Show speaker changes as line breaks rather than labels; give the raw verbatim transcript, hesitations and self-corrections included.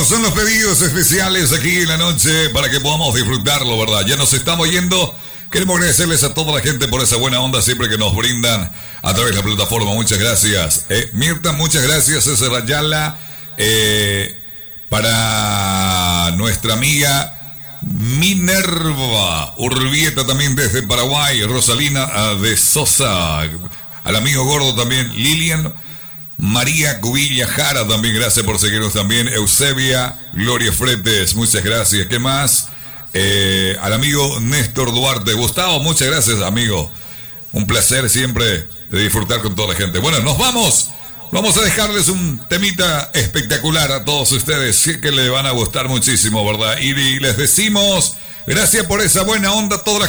Estos son los pedidos especiales aquí en la noche para que podamos disfrutarlo, ¿verdad? Ya nos estamos yendo. Queremos agradecerles a toda la gente por esa buena onda siempre que nos brindan a través de la plataforma. Muchas gracias. Eh, Mirta, muchas gracias. César Ayala. Eh, para nuestra amiga Minerva Urbieta también desde Paraguay. Rosalina uh, de Sosa. Al amigo gordo también. Lilian. María Cubilla Jara también, gracias por seguirnos también. Eusebia Gloria Fretes, muchas gracias. ¿Qué más? Eh, al amigo Néstor Duarte. Gustavo, muchas gracias, amigo. Un placer siempre de disfrutar con toda la gente. Bueno, nos vamos. Vamos a dejarles un temita espectacular a todos ustedes. Sí que les van a gustar muchísimo, ¿verdad? Y les decimos, gracias por esa buena onda a toda la